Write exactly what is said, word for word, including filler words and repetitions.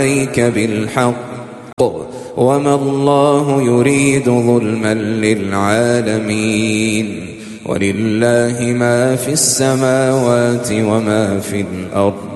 عليك بالحق وما الله يريد ظلما للعالمين ولله ما في السماوات وما في الأرض